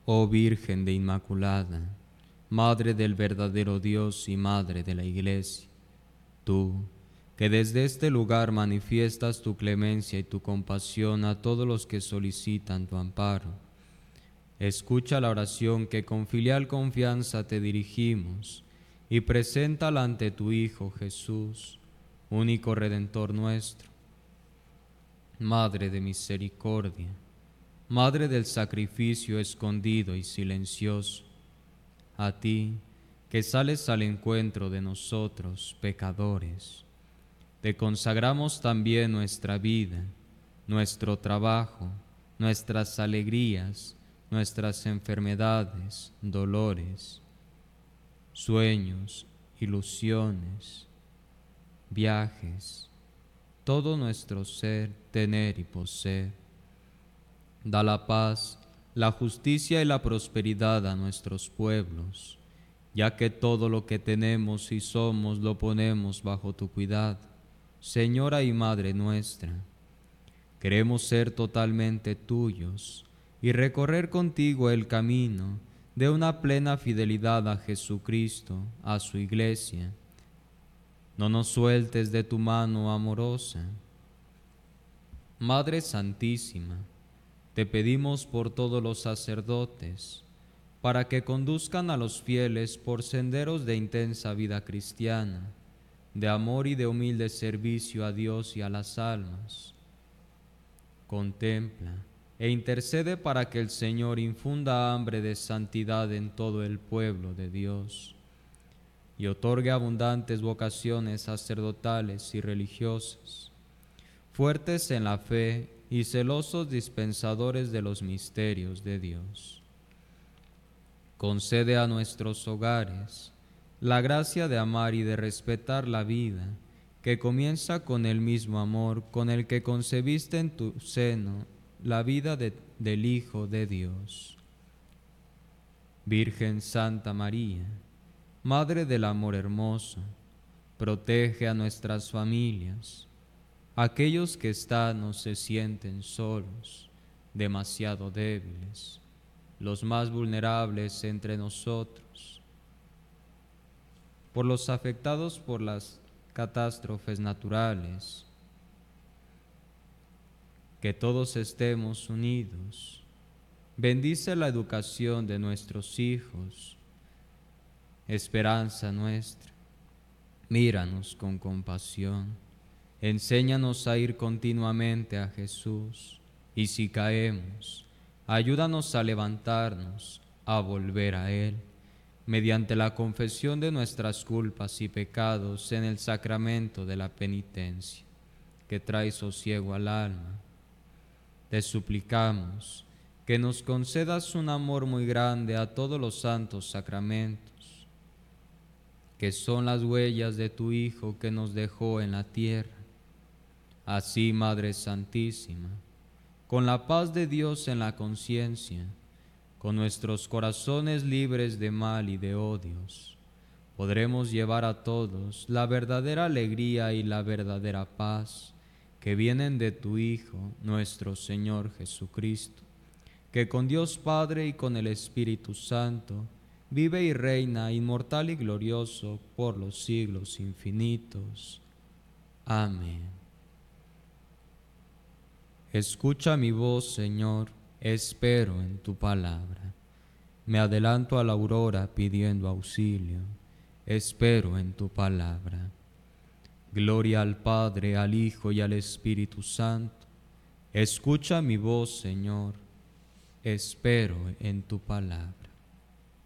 Oh Virgen de Inmaculada, Madre del verdadero Dios y Madre de la Iglesia, tú, que desde este lugar manifiestas tu clemencia y tu compasión a todos los que solicitan tu amparo, escucha la oración que con filial confianza te dirigimos y preséntala ante tu Hijo Jesús, único Redentor nuestro. Madre de misericordia, Madre del sacrificio escondido y silencioso, a ti, que sales al encuentro de nosotros, pecadores, te consagramos también nuestra vida, nuestro trabajo, nuestras alegrías, nuestras enfermedades, dolores, sueños, ilusiones, viajes, todo nuestro ser, tener y poseer. Da la paz, la justicia y la prosperidad a nuestros pueblos, ya que todo lo que tenemos y somos lo ponemos bajo tu cuidado, Señora y Madre nuestra. Queremos ser totalmente tuyos y recorrer contigo el camino de una plena fidelidad a Jesucristo, a su Iglesia. No nos sueltes de tu mano amorosa. Madre Santísima, te pedimos por todos los sacerdotes, para que conduzcan a los fieles por senderos de intensa vida cristiana, de amor y de humilde servicio a Dios y a las almas. Contempla e intercede para que el Señor infunda hambre de santidad en todo el pueblo de Dios y otorgue abundantes vocaciones sacerdotales y religiosas, fuertes en la fe y celosos dispensadores de los misterios de Dios. Concede a nuestros hogares la gracia de amar y de respetar la vida, que comienza con el mismo amor con el que concebiste en tu seno la vida del Hijo de Dios. Virgen Santa María, Madre del amor hermoso, protege a nuestras familias. Aquellos que están o se sienten solos, demasiado débiles, los más vulnerables entre nosotros, por los afectados por las catástrofes naturales, que todos estemos unidos. Bendice la educación de nuestros hijos, esperanza nuestra. Míranos con compasión. Enséñanos a ir continuamente a Jesús, y si caemos, ayúdanos a levantarnos, a volver a Él, mediante la confesión de nuestras culpas y pecados en el sacramento de la penitencia, que trae sosiego al alma. Te suplicamos que nos concedas un amor muy grande a todos los santos sacramentos, que son las huellas de tu Hijo que nos dejó en la tierra. Así, Madre Santísima, con la paz de Dios en la conciencia, con nuestros corazones libres de mal y de odios, podremos llevar a todos la verdadera alegría y la verdadera paz que vienen de tu Hijo, nuestro Señor Jesucristo, que con Dios Padre y con el Espíritu Santo vive y reina inmortal y glorioso por los siglos infinitos. Amén. Escucha mi voz, Señor, espero en tu palabra. Me adelanto a la aurora pidiendo auxilio, espero en tu palabra. Gloria al Padre, al Hijo y al Espíritu Santo. Escucha mi voz, Señor, espero en tu palabra.